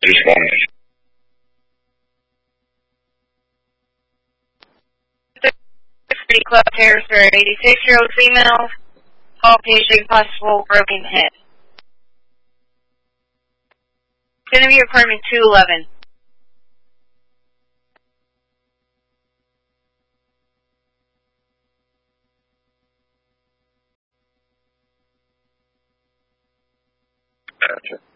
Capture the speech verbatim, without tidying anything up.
Responding. City Club Terrace for an eighty-six-year-old female. All patient possible broken head. It's going to be apartment two eleven. Gotcha.